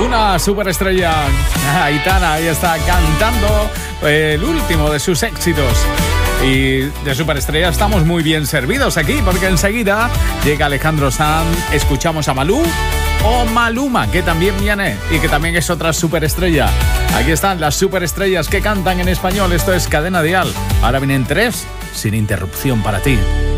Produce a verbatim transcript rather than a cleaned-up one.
Una superestrella, Aitana, ahí está cantando el último de sus éxitos. Y de superestrella estamos muy bien servidos aquí, porque enseguida llega Alejandro Sanz, escuchamos a Malú o Maluma, que también viene y que también es otra superestrella. Aquí están las superestrellas que cantan en español. Esto es Cadena Dial. Ahora vienen tres sin interrupción para ti.